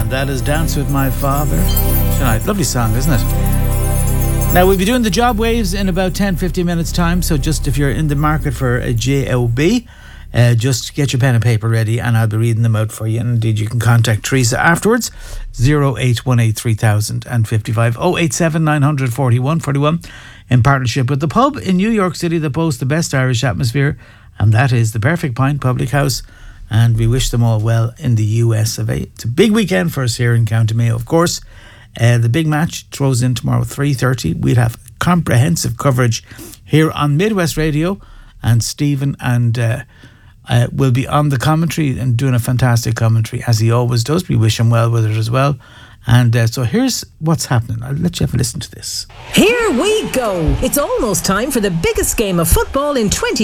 And that is Dance With My Father tonight. Lovely song, isn't it? Now, we'll be doing the job waves in about 10-15 minutes time, so just if you're in the market for a job, just get your pen and paper ready and I'll be reading them out for you. And indeed, you can contact Teresa afterwards. 0818 3000 and 55 087 941 41 in partnership with the pub in New York City that boasts the best Irish atmosphere, and that is the Perfect Pint Public House. And we wish them all well in the US of A. It's a big weekend for us here in County Mayo, of course. The big match throws in tomorrow 3:30. We'll have comprehensive coverage here on Midwest Radio, and Stephen and will be on the commentary and doing a fantastic commentary as he always does. We wish him well with it as well. And so here's what's happening. I'll let you have a listen to this. Here we go. It's almost time for the biggest game of football in 20